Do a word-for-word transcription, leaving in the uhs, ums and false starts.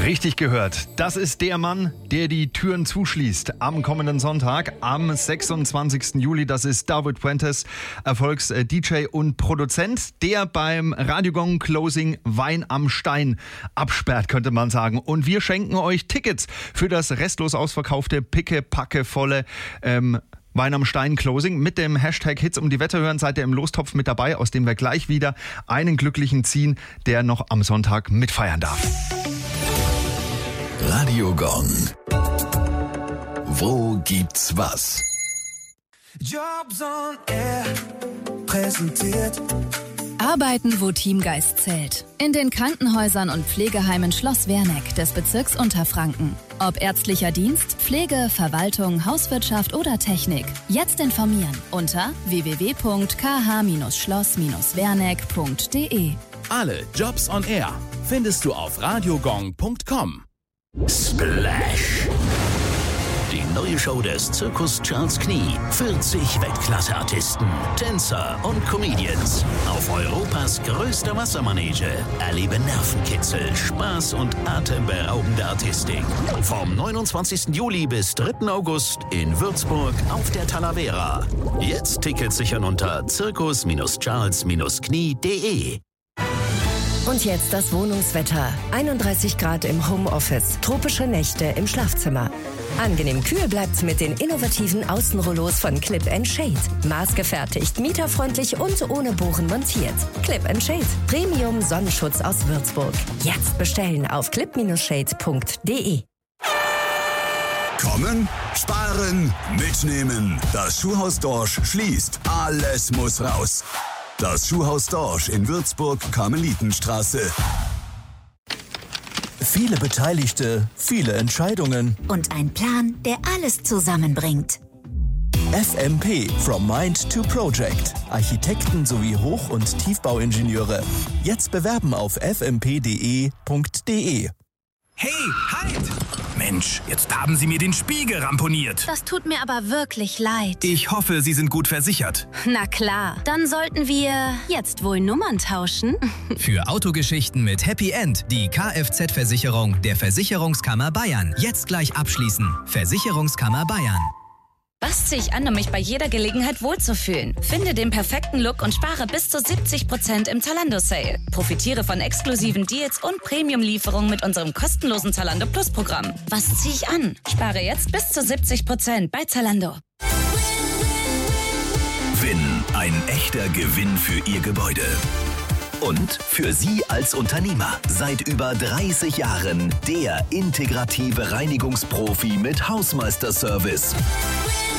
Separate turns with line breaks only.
Richtig gehört. Das ist der Mann, der die Türen zuschließt am kommenden Sonntag, am sechsundzwanzigsten Juli. Das ist David Fuentes, Erfolgs-D J und Produzent, der beim Radiogong Closing Wein am Stein absperrt, könnte man sagen. Und wir schenken euch Tickets für das restlos ausverkaufte, pickepackevolle ähm, Wein am Stein Closing. Mit dem Hashtag Hits um die Wette hören seid ihr im Lostopf mit dabei, aus dem wir gleich wieder einen Glücklichen ziehen, der noch am Sonntag mitfeiern darf.
Radiogong. Wo gibt's was?
Jobs on Air präsentiert.
Arbeiten, wo Teamgeist zählt. In den Krankenhäusern und Pflegeheimen Schloss Werneck des Bezirks Unterfranken. Ob ärztlicher Dienst, Pflege, Verwaltung, Hauswirtschaft oder Technik. Jetzt informieren unter w w w punkt k h schloss werneck punkt d e.
Alle Jobs on Air findest du auf radiogong punkt com.
Splash! Die neue Show des Zirkus Charles Knie. vierzig Weltklasse-Artisten, Tänzer und Comedians. Auf Europas größter Wassermanege. Erlebe Nervenkitzel, Spaß und atemberaubende Artistik. Vom neunundzwanzigsten Juli bis dritten August in Würzburg auf der Talavera. Jetzt Tickets sichern unter zirkus charles knie punkt d e.
Und jetzt das Wohnungswetter. einunddreißig Grad im Homeoffice, tropische Nächte im Schlafzimmer. Angenehm kühl bleibt's mit den innovativen Außenrollos von Clip and Shade. Maßgefertigt, mieterfreundlich und ohne Bohren montiert. Clip and Shade, Premium Sonnenschutz aus Würzburg. Jetzt bestellen auf clip shade punkt d e.
Kommen, sparen, mitnehmen. Das Schuhhaus Dorsch schließt. Alles muss raus. Das Schuhhaus Dorsch in Würzburg, Karmelitenstraße.
Viele Beteiligte, viele Entscheidungen.
Und ein Plan, der alles zusammenbringt.
F M P, From Mind to Project. Architekten sowie Hoch- und Tiefbauingenieure. Jetzt bewerben auf f m p punkt d e punkt d e.
Hey, halt! Mensch, jetzt haben Sie mir den Spiegel ramponiert.
Das tut mir aber wirklich leid.
Ich hoffe, Sie sind gut versichert.
Na klar, dann sollten wir jetzt wohl Nummern tauschen.
Für Autogeschichten mit Happy End die Kfz-Versicherung der Versicherungskammer Bayern. Jetzt gleich abschließen. Versicherungskammer Bayern.
Was ziehe ich an, um mich bei jeder Gelegenheit wohlzufühlen? Finde den perfekten Look und spare bis zu siebzig Prozent im Zalando-Sale. Profitiere von exklusiven Deals und Premium-Lieferungen mit unserem kostenlosen Zalando Plus-Programm. Was ziehe ich an? Spare jetzt bis zu siebzig Prozent bei Zalando.
Win, ein echter Gewinn für Ihr Gebäude. Und für Sie als Unternehmer. Seit über dreißig Jahren der integrative Reinigungsprofi mit Hausmeisterservice.